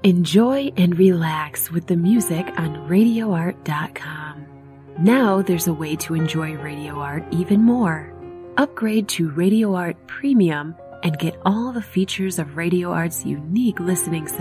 Enjoy and relax with the music on RadioArt.com. Now there's a way to enjoy Radio Art even more. Upgrade to Radio Art Premium and get all the features of Radio Art's unique listening system.